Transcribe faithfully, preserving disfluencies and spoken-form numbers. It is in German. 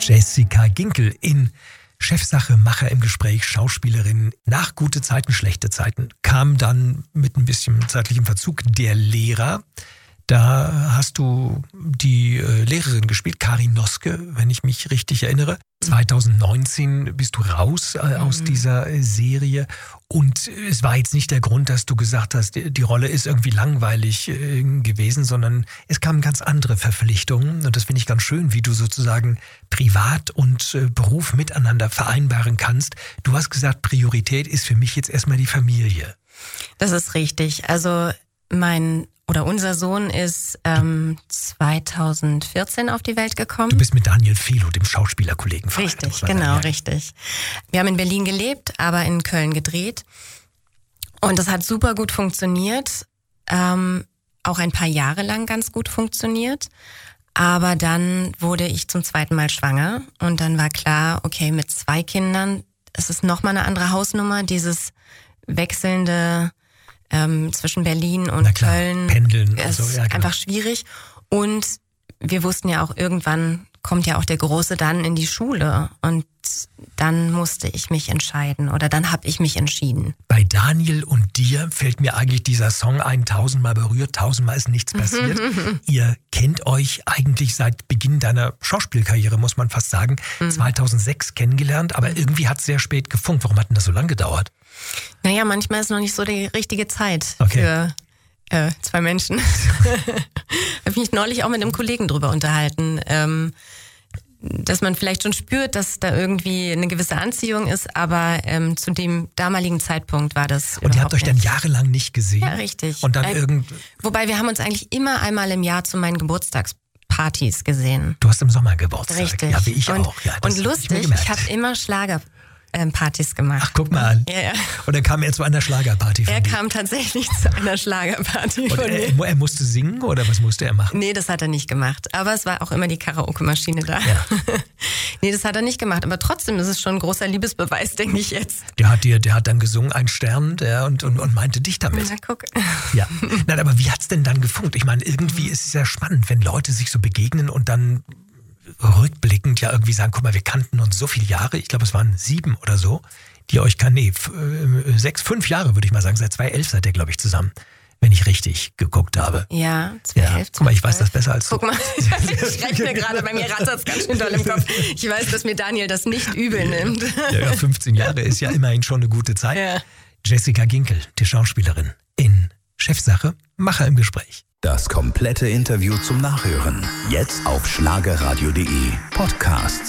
Jessica Ginkel in Chefsache, Macher im Gespräch, Schauspielerin. Nach gute Zeiten, schlechte Zeiten kam dann mit ein bisschen zeitlichem Verzug der Lehrer. Da hast du die äh, Lehrerin gespielt, Karin Noske, wenn ich mich richtig erinnere. zwanzig neunzehn bist du raus äh, aus mhm. dieser äh, Serie. Und es war jetzt nicht der Grund, dass du gesagt hast, die, die Rolle ist irgendwie langweilig äh, gewesen, sondern es kamen ganz andere Verpflichtungen. Und das finde ich ganz schön, wie du sozusagen Privat und äh, Beruf miteinander vereinbaren kannst. Du hast gesagt, Priorität ist für mich jetzt erstmal die Familie. Das ist richtig. Also mein oder unser Sohn ist ähm, zwanzig vierzehn auf die Welt gekommen. Du bist mit Daniel Felo, dem Schauspielerkollegen, verheiratet. Richtig, genau, sagen, ja. richtig. Wir haben in Berlin gelebt, aber in Köln gedreht. Und das hat super gut funktioniert. Ähm, auch ein paar Jahre lang ganz gut funktioniert. Aber dann wurde ich zum zweiten Mal schwanger. Und dann war klar, okay, mit zwei Kindern, es ist nochmal eine andere Hausnummer. Dieses wechselnde Ähm, zwischen Berlin und klar, Köln pendeln ist so, ja, genau. einfach schwierig. Und wir wussten ja auch, irgendwann kommt ja auch der Große dann in die Schule. Und dann musste ich mich entscheiden oder dann habe ich mich entschieden. Bei Daniel und dir fällt mir eigentlich dieser Song ein, tausendmal berührt, tausendmal ist nichts passiert. Ihr kennt euch eigentlich seit Beginn deiner Schauspielkarriere, muss man fast sagen, mhm. zweitausendsechs kennengelernt, aber irgendwie hat es sehr spät gefunkt. Warum hat denn das so lange gedauert? Naja, manchmal ist noch nicht so die richtige Zeit okay. für äh, zwei Menschen. Habe ich mich neulich auch mit einem Kollegen drüber unterhalten, ähm, dass man vielleicht schon spürt, dass da irgendwie eine gewisse Anziehung ist, aber ähm, zu dem damaligen Zeitpunkt war das Und ihr habt euch dann nicht. jahrelang nicht gesehen? Ja, richtig. Und dann äh, irgend... Wobei wir haben uns eigentlich immer einmal im Jahr zu meinen Geburtstagspartys gesehen. Du hast im Sommer Geburtstag. Richtig. Ja, wie ich und, auch. Ja, und lustig, ich, ich habe immer Schlager Partys gemacht. Ach, guck mal an. Ja, ja. Und dann kam er zu einer Schlagerparty von Er dir. kam tatsächlich zu einer Schlagerparty Und von er, mir. er musste singen oder was musste er machen? Nee, das hat er nicht gemacht. Aber es war auch immer die Karaoke-Maschine da. Ja. Nee, das hat er nicht gemacht. Aber trotzdem ist es schon ein großer Liebesbeweis, denke ich jetzt. Der hat dir, der hat dann gesungen, ein Stern, der und, und, und meinte dich damit. Na, guck. Ja. Nein, aber wie hat's denn dann gefunkt? Ich meine, irgendwie ist es ja spannend, wenn Leute sich so begegnen und dann rückblickend ja irgendwie sagen, guck mal, wir kannten uns so viele Jahre, ich glaube, es waren sieben oder so, die euch kann, nee, f- äh, sechs, fünf Jahre würde ich mal sagen, seit zweitausendelf seid ihr, glaube ich, zusammen, wenn ich richtig geguckt habe. Ja, zweitausendelf. Ja. Guck mal, ich weiß das besser als du. Guck mal, ich rechne gerade, bei mir rattert es ganz schön doll im Kopf. Ich weiß, dass mir Daniel das nicht übel nimmt. Ja, ja, fünfzehn Jahre ist ja immerhin schon eine gute Zeit. Ja. Jessica Ginkel, die Schauspielerin, in Chefsache, Macher im Gespräch. Das komplette Interview zum Nachhören. Jetzt auf schlagerradio punkt de Podcast.